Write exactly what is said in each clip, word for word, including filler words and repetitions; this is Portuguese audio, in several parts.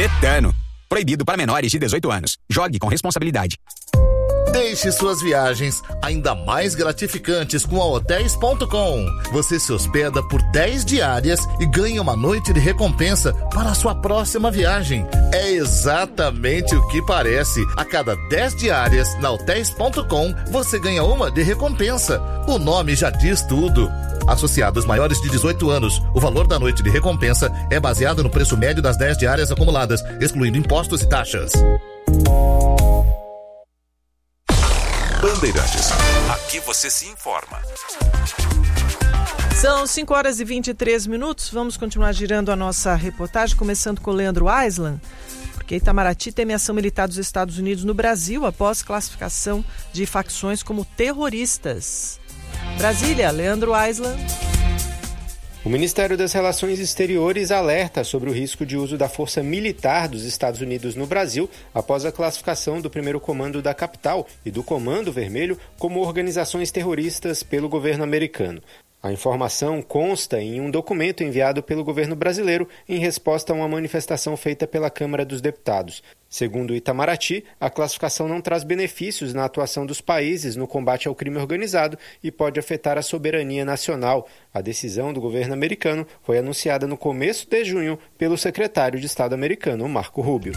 Betano. Proibido para menores de dezoito anos. Jogue com responsabilidade. Deixe suas viagens ainda mais gratificantes com a hotéis ponto com. Você se hospeda por dez diárias e ganha uma noite de recompensa para a sua próxima viagem. É exatamente o que parece. A cada dez diárias na hotéis ponto com, você ganha uma de recompensa. O nome já diz tudo. Associados maiores de dezoito anos, o valor da noite de recompensa é baseado no preço médio das dez diárias acumuladas, excluindo impostos e taxas. Bandeirantes. Aqui você se informa. São cinco horas e vinte e três minutos. Vamos continuar girando a nossa reportagem, começando com o Leandro Aislan, porque Itamaraty teme ação militar dos Estados Unidos no Brasil após classificação de facções como terroristas. Brasília, Leandro Aislan. O Ministério das Relações Exteriores alerta sobre o risco de uso da força militar dos Estados Unidos no Brasil após a classificação do primeiro comando da capital e do Comando Vermelho como organizações terroristas pelo governo americano. A informação consta em um documento enviado pelo governo brasileiro em resposta a uma manifestação feita pela Câmara dos Deputados. Segundo o Itamaraty, a classificação não traz benefícios na atuação dos países no combate ao crime organizado e pode afetar a soberania nacional. A decisão do governo americano foi anunciada no começo de junho pelo secretário de Estado americano, Marco Rubio.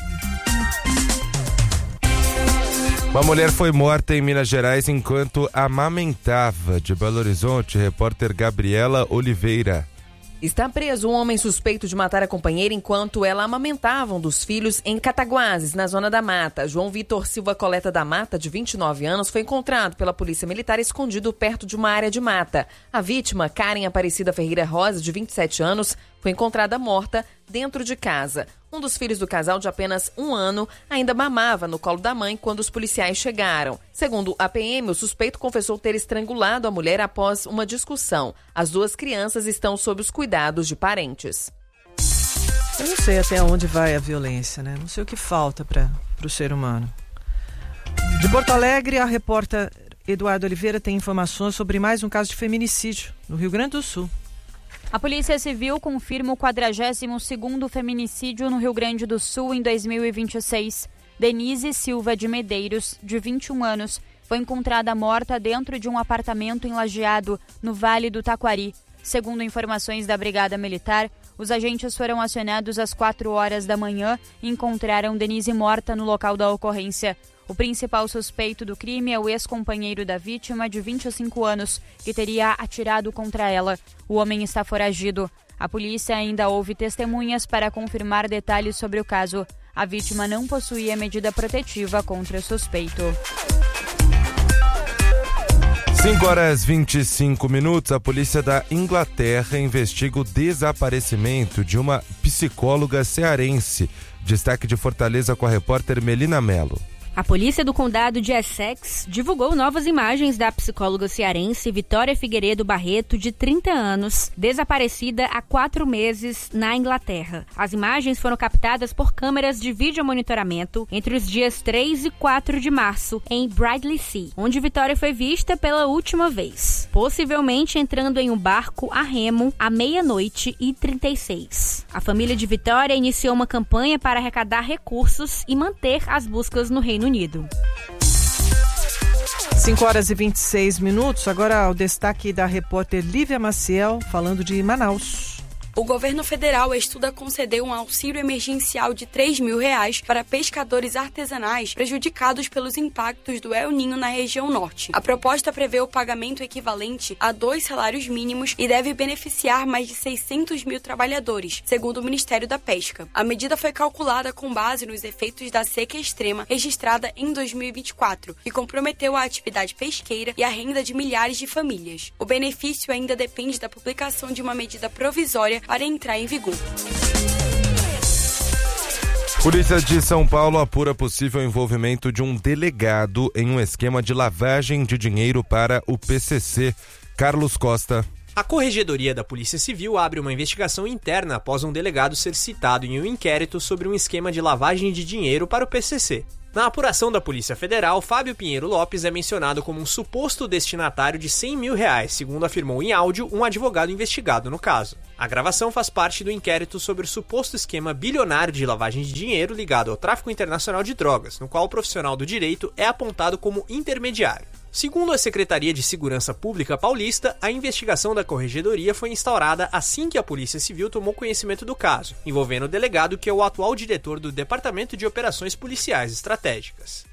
Uma mulher foi morta em Minas Gerais enquanto amamentava. De Belo Horizonte, repórter Gabriela Oliveira. Está preso um homem suspeito de matar a companheira enquanto ela amamentava um dos filhos em Cataguases, na zona da Mata. João Vitor Silva Coleta da Mata, de vinte e nove anos, foi encontrado pela Polícia Militar escondido perto de uma área de mata. A vítima, Karen Aparecida Ferreira Rosa, de vinte e sete anos, foi encontrada morta dentro de casa. Um dos filhos do casal, de apenas um ano, ainda mamava no colo da mãe quando os policiais chegaram. Segundo a P M, o suspeito confessou ter estrangulado a mulher após uma discussão. As duas crianças estão sob os cuidados de parentes. Eu não sei até onde vai a violência, né? Não sei o que falta para o ser humano. De Porto Alegre, a repórter Eduardo Oliveira tem informações sobre mais um caso de feminicídio no Rio Grande do Sul. A Polícia Civil confirma o quadragésimo segundo feminicídio no Rio Grande do Sul em dois mil e vinte e seis. Denise Silva de Medeiros, de vinte e um anos, foi encontrada morta dentro de um apartamento em Lajeado, no Vale do Taquari. Segundo informações da Brigada Militar, os agentes foram acionados às quatro horas da manhã e encontraram Denise morta no local da ocorrência. O principal suspeito do crime é o ex-companheiro da vítima, de vinte e cinco anos, que teria atirado contra ela. O homem está foragido. A polícia ainda ouve testemunhas para confirmar detalhes sobre o caso. A vítima não possuía medida protetiva contra o suspeito. cinco horas e vinte e cinco minutos, a polícia da Inglaterra investiga o desaparecimento de uma psicóloga cearense. Destaque de Fortaleza com a repórter Melina Mello. A polícia do condado de Essex divulgou novas imagens da psicóloga cearense Vitória Figueiredo Barreto, de trinta anos, desaparecida há quatro meses na Inglaterra. As imagens foram captadas por câmeras de videomonitoramento entre os dias três e quatro de março, em Bridlesea, onde Vitória foi vista pela última vez, possivelmente entrando em um barco a remo à meia-noite e trinta e seis. A família de Vitória iniciou uma campanha para arrecadar recursos e manter as buscas no Reino Unido. cinco horas e vinte e seis minutos. Agora o destaque da repórter Lívia Maciel, falando de Manaus. O governo federal estuda conceder um auxílio emergencial de três mil reais para pescadores artesanais prejudicados pelos impactos do El Niño na região norte. A proposta prevê o pagamento equivalente a dois salários mínimos e deve beneficiar mais de seiscentos mil trabalhadores, segundo o Ministério da Pesca. A medida foi calculada com base nos efeitos da seca extrema registrada em dois mil e vinte e quatro, que comprometeu a atividade pesqueira e a renda de milhares de famílias. O benefício ainda depende da publicação de uma medida provisória para entrar em vigor. Polícia de São Paulo apura possível envolvimento de um delegado em um esquema de lavagem de dinheiro para o P C C. Carlos Costa. A Corregedoria da Polícia Civil abre uma investigação interna após um delegado ser citado em um inquérito sobre um esquema de lavagem de dinheiro para o P C C. Na apuração da Polícia Federal, Fábio Pinheiro Lopes é mencionado como um suposto destinatário de cem mil reais, segundo afirmou em áudio um advogado investigado no caso. A gravação faz parte do inquérito sobre o suposto esquema bilionário de lavagem de dinheiro ligado ao tráfico internacional de drogas, no qual o profissional do direito é apontado como intermediário. Segundo a Secretaria de Segurança Pública Paulista, a investigação da Corregedoria foi instaurada assim que a Polícia Civil tomou conhecimento do caso, envolvendo o delegado que é o atual diretor do Departamento de Operações Policiais Estratégicas.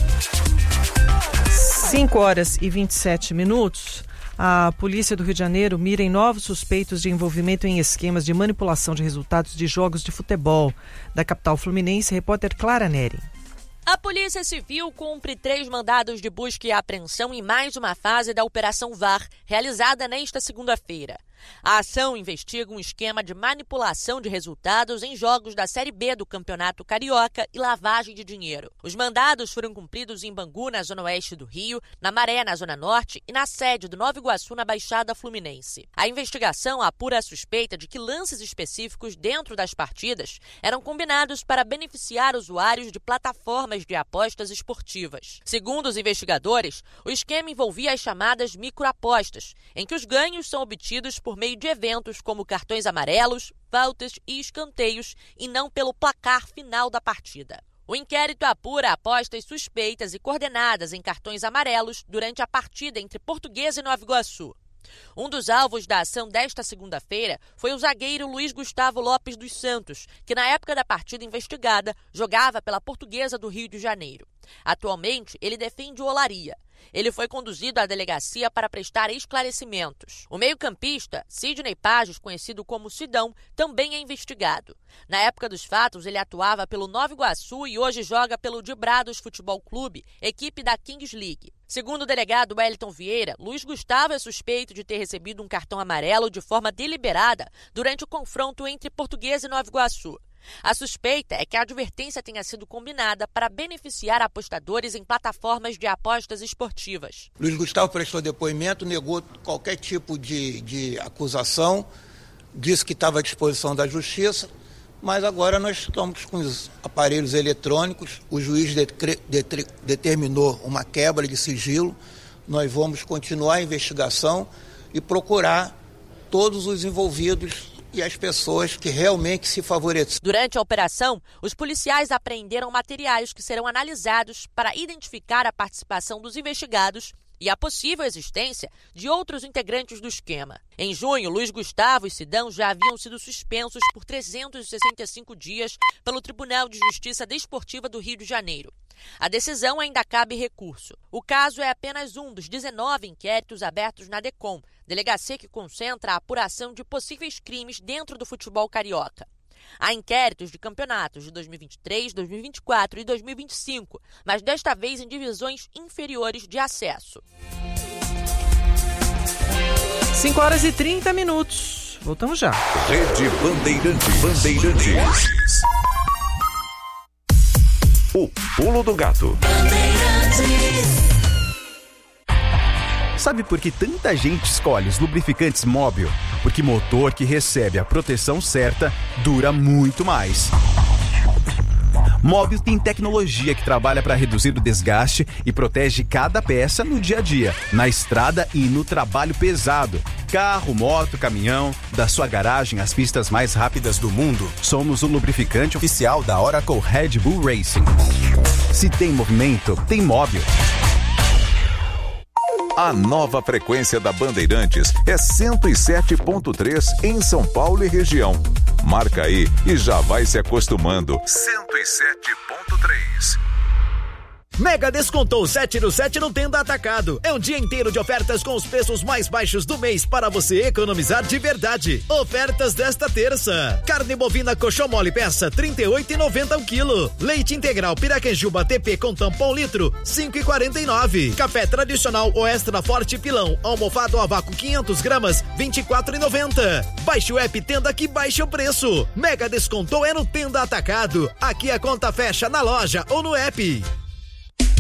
cinco horas e vinte e sete minutos. A Polícia do Rio de Janeiro mira em novos suspeitos de envolvimento em esquemas de manipulação de resultados de jogos de futebol. Da capital fluminense, repórter Clara Neri. A Polícia Civil cumpre três mandados de busca e apreensão em mais uma fase da Operação V A R, realizada nesta segunda-feira. A ação investiga um esquema de manipulação de resultados em jogos da Série B do Campeonato Carioca e lavagem de dinheiro. Os mandados foram cumpridos em Bangu, na zona oeste do Rio, na Maré, na zona norte e na sede do Nova Iguaçu, na Baixada Fluminense. A investigação apura a suspeita de que lances específicos dentro das partidas eram combinados para beneficiar usuários de plataformas de apostas esportivas. Segundo os investigadores, o esquema envolvia as chamadas microapostas, em que os ganhos são obtidos por meio de eventos como cartões amarelos, faltas e escanteios, e não pelo placar final da partida. O inquérito apura apostas suspeitas e coordenadas em cartões amarelos durante a partida entre Portuguesa e Nova Iguaçu. Um dos alvos da ação desta segunda-feira foi o zagueiro Luiz Gustavo Lopes dos Santos, que na época da partida investigada jogava pela Portuguesa do Rio de Janeiro. Atualmente, ele defende o Olaria. Ele foi conduzido à delegacia para prestar esclarecimentos. O meio-campista, Sidney Pages, conhecido como Sidão, também é investigado. Na época dos fatos, ele atuava pelo Nova Iguaçu e hoje joga pelo Dibrados Futebol Clube, equipe da Kings League. Segundo o delegado Wellington Vieira, Luiz Gustavo é suspeito de ter recebido um cartão amarelo de forma deliberada durante o confronto entre Portuguesa e Nova Iguaçu. A suspeita é que a advertência tenha sido combinada para beneficiar apostadores em plataformas de apostas esportivas. Luiz Gustavo prestou depoimento, negou qualquer tipo de, de acusação, disse que estava à disposição da justiça, mas agora nós estamos com os aparelhos eletrônicos, o juiz de, de, determinou uma quebra de sigilo, nós vamos continuar a investigação e procurar todos os envolvidos e as pessoas que realmente se favorecem. Durante a operação, os policiais apreenderam materiais que serão analisados para identificar a participação dos investigados e a possível existência de outros integrantes do esquema. Em junho, Luiz Gustavo e Sidão já haviam sido suspensos por trezentos e sessenta e cinco dias pelo Tribunal de Justiça Desportiva do Rio de Janeiro. A decisão ainda cabe recurso. O caso é apenas um dos dezenove inquéritos abertos na DECOM, delegacia que concentra a apuração de possíveis crimes dentro do futebol carioca. Há inquéritos de campeonatos de dois mil e vinte e três, dois mil e vinte e quatro e dois mil e vinte e cinco, mas desta vez em divisões inferiores de acesso. cinco horas e trinta minutos. Voltamos já. Rede Bandeirantes. Bandeirantes. O Pulo do Gato. Sabe por que tanta gente escolhe os lubrificantes Móbil? Porque motor que recebe a proteção certa dura muito mais. Móbil tem tecnologia que trabalha para reduzir o desgaste e protege cada peça no dia a dia, na estrada e no trabalho pesado. Carro, moto, caminhão, da sua garagem às pistas mais rápidas do mundo. Somos o lubrificante oficial da Oracle Red Bull Racing. Se tem movimento, tem Móbil. A nova frequência da Bandeirantes é cento e sete ponto três em São Paulo e região. Marca aí e já vai se acostumando. cento e sete ponto três. Mega Descontou sete no sete no Tenda Atacado. É um dia inteiro de ofertas com os preços mais baixos do mês para você economizar de verdade. Ofertas desta terça. Carne bovina coxão mole peça trinta e oito reais e noventa centavos o quilo. Leite integral Piracanjuba T P com tampão litro cinco reais e quarenta e nove centavos. Café tradicional ou extra forte pilão almofado a vácuo quinhentas gramas vinte e quatro reais e noventa centavos. Baixe o app Tenda que baixa o preço. Mega Descontou é no Tenda Atacado. Aqui a conta fecha na loja ou no app.